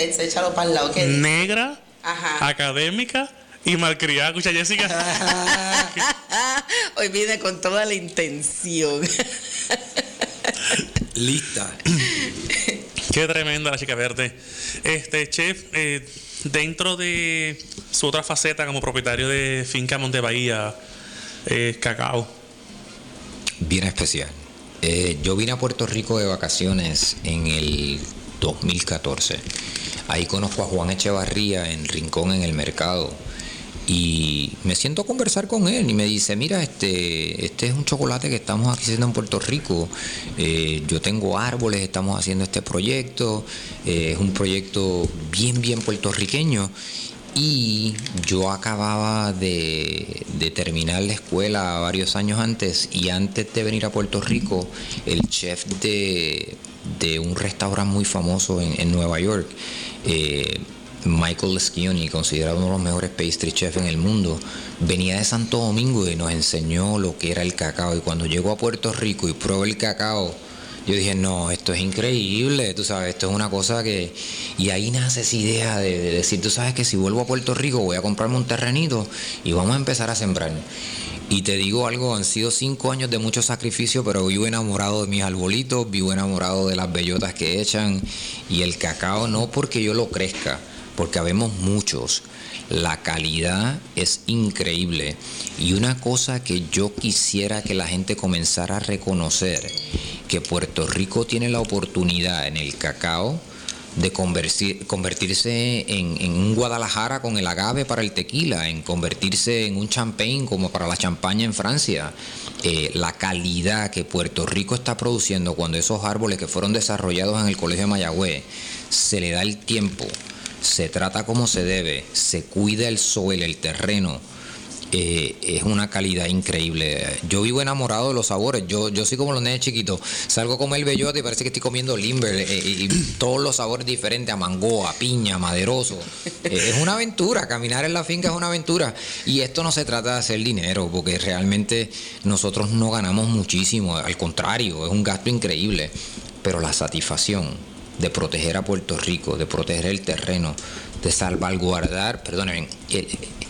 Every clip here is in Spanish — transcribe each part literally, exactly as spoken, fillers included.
Alex, échalo para el lado. ¿Qué negra, Ajá. académica y malcriada. Escucha, Jessica. Hoy viene con toda la intención. Lista. Qué tremenda la chica verde. Este, chef, eh, dentro de su otra faceta como propietario de Finca Monte Bahía, eh, cacao. Bien especial. Eh, yo vine a Puerto Rico de vacaciones en el dos mil catorce. Ahí conozco a Juan Echevarría en Rincón, en el mercado. Y me siento a conversar con él y me dice, mira, este, este es un chocolate que estamos haciendo en Puerto Rico. Eh, yo tengo árboles, estamos haciendo este proyecto. Eh, es un proyecto bien, bien puertorriqueño. Y yo acababa de, de terminar la escuela varios años antes, y antes de venir a Puerto Rico, el chef de, de un restaurante muy famoso en, en Nueva York, eh, Michael Schioni, considerado uno de los mejores pastry chefs en el mundo, venía de Santo Domingo y nos enseñó lo que era el cacao. Y cuando llegó a Puerto Rico y probé el cacao, yo dije, no, esto es increíble, tú sabes, esto es una cosa que... Y ahí nace esa idea de, de decir, tú sabes que si vuelvo a Puerto Rico voy a comprarme un terrenito y vamos a empezar a sembrar. Y te digo algo, han sido cinco años de mucho sacrificio, pero vivo enamorado de mis arbolitos, vivo enamorado de las bellotas que echan, y el cacao no porque yo lo crezca, porque habemos muchos. La calidad es increíble. Y una cosa que yo quisiera que la gente comenzara a reconocer, que Puerto Rico tiene la oportunidad en el cacao de convertir, convertirse en, en un Guadalajara con el agave para el tequila, en convertirse en un champagne como para la champaña en Francia. Eh, la calidad que Puerto Rico está produciendo cuando esos árboles que fueron desarrollados en el Colegio de Mayagüez, se le da el tiempo, se trata como se debe, se cuida el suelo, el terreno, eh, es una calidad increíble. Yo vivo enamorado de los sabores. Yo, yo soy como los nenes chiquitos. Salgo a comer bellote y parece que estoy comiendo limber, eh, y todos los sabores diferentes, a mango, a piña, maderoso. Eh, es una aventura, caminar en la finca es una aventura. Y esto no se trata de hacer dinero, porque realmente nosotros no ganamos muchísimo. Al contrario, es un gasto increíble. Pero la satisfacción de proteger a Puerto Rico, de proteger el terreno, de salvaguardar, perdónenme, el,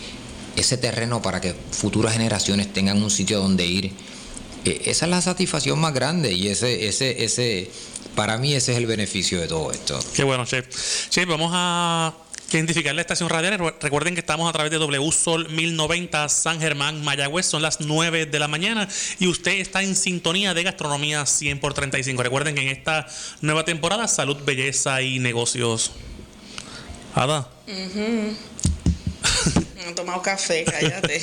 ese terreno para que futuras generaciones tengan un sitio donde ir, eh, esa es la satisfacción más grande, y ese, ese, ese, para mí ese es el beneficio de todo esto. Qué bueno, chef. Chef, vamos a identificar la estación radial. Recuerden que estamos a través de W Sol mil noventa, San Germán, Mayagüez. Son las nueve de la mañana y usted está en sintonía de Gastronomía cien por treinta y cinco. Recuerden que en esta nueva temporada, salud, belleza y negocios. Ada. Uh-huh. No he tomado café, cállate.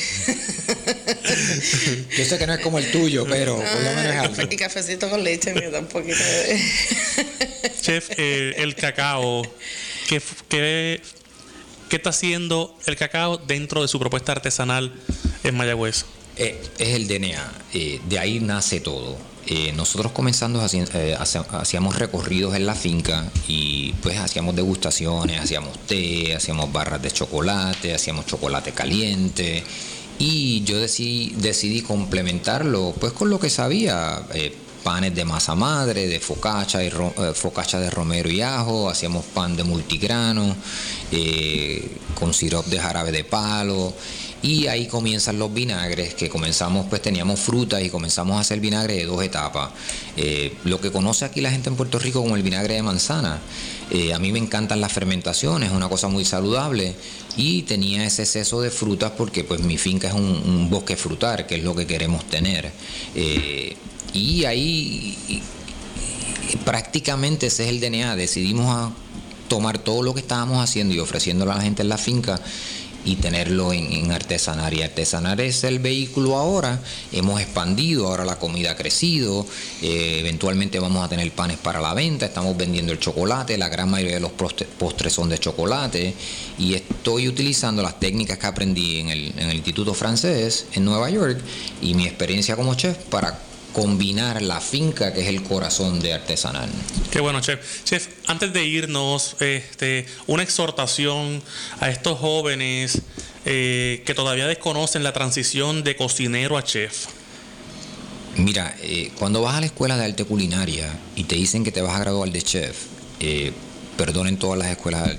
Yo sé que no es como el tuyo, pero por lo menos es algo. Café y cafecito con leche, me da un poquito de... Chef, eh, el cacao, ¿qué, qué, ¿qué está haciendo el cacao dentro de su propuesta artesanal en Mayagüez? Eh, es el D N A, eh, de ahí nace todo. Eh, nosotros comenzando haci- eh, hacíamos recorridos en la finca y pues hacíamos degustaciones, hacíamos té, hacíamos barras de chocolate, hacíamos chocolate caliente, y yo decidí, decidí complementarlo pues con lo que sabía, eh, panes de masa madre, de focaccia, y ro, eh, focaccia de romero y ajo, hacíamos pan de multigrano, eh, con sirope de jarabe de palo. Y ahí comienzan los vinagres, que comenzamos, pues teníamos frutas y comenzamos a hacer vinagre de dos etapas. Eh, lo que conoce aquí la gente en Puerto Rico como el vinagre de manzana. Eh, a mí me encantan las fermentaciones, es una cosa muy saludable. Y tenía ese exceso de frutas porque pues mi finca es un, un bosque frutal, que es lo que queremos tener. Eh, y ahí y, y, prácticamente ese es el D N A. Decidimos a tomar todo lo que estábamos haciendo y ofreciéndolo a la gente en la finca y tenerlo en, en artesanar. Y artesanar es el vehículo ahora. Hemos expandido, ahora la comida ha crecido, eh, eventualmente vamos a tener panes para la venta, estamos vendiendo el chocolate, la gran mayoría de los postres son de chocolate, y estoy utilizando las técnicas que aprendí en el, en el Instituto Francés en Nueva York y mi experiencia como chef para combinar la finca, que es el corazón de artesanal. Qué bueno, chef. Chef, antes de irnos, este, una exhortación a estos jóvenes eh, que todavía desconocen la transición de cocinero a chef. Mira, eh, cuando vas a la escuela de arte culinaria y te dicen que te vas a graduar de chef, eh, perdonen todas las escuelas